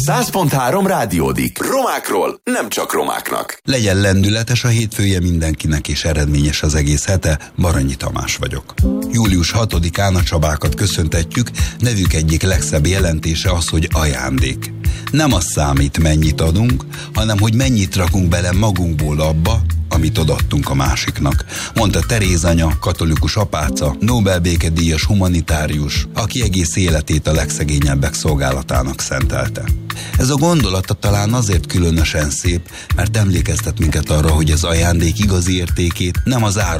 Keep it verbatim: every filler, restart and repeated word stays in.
száz pont három Rádiódik. Romákról, nem csak romáknak. Legyen lendületes a hétfője mindenkinek, és eredményes az egész hete. Baranyi Tamás vagyok. július hatodikán a Csabákat köszöntetjük. Nevük egyik legszebb jelentése az, hogy ajándék. Nem az számít, mennyit adunk, hanem hogy mennyit rakunk bele magunkból abba, amit odaadtunk a másiknak, mondta Teréz anya, katolikus apáca, Nobel békedíjas humanitárius, aki egész életét a legszegényebbek szolgálatának szentelte. Ez a gondolata talán azért különösen szép, mert emlékeztet minket arra, hogy az ajándék igazi értékét nem az ára